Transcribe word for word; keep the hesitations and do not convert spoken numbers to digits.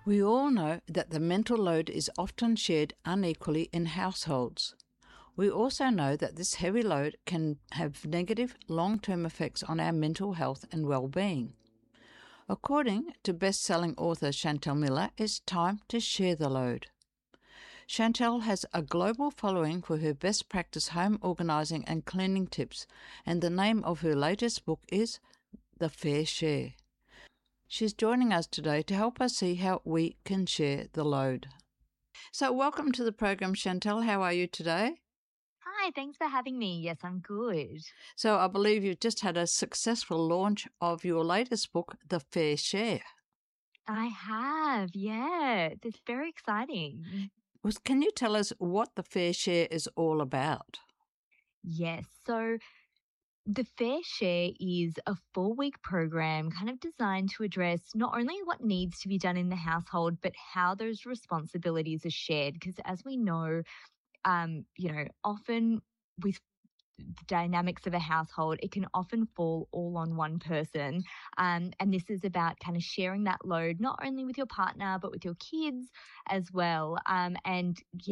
We all know that the mental load is often shared unequally in households. We also know that this heavy load can have negative long-term effects on our mental health and well-being. According to best-selling author Chantel Miller, it's time to share the load. Chantel has a global following for her best practice home organising and cleaning tips, and the name of her latest book is The Fair Share. She's joining us today to help us see how we can share the load. So welcome to the program, Chantel. How are you today? Hi, thanks for having me. Yes, I'm good. So I believe you've just had a successful launch of your latest book, The Fair Share. I have, yeah. It's very exciting. Was- Can you tell us what The Fair Share is all about? Yes, so The Fair Share is a four-week program kind of designed to address not only what needs to be done in the household, but how those responsibilities are shared. Because as we know, um, you know, often with the dynamics of a household, it can often fall all on one person. Um, and this is about kind of sharing that load, not only with your partner, but with your kids as well. Um, and